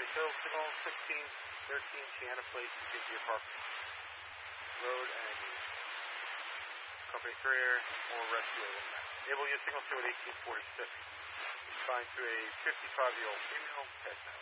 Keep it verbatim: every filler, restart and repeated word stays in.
Hill, signal sixteen thirteen, Sienna Place, Deer Park Road, and company courier or rescue. Enable your signal through at eighteen forty-six. Responding to a fifty-five-year-old female.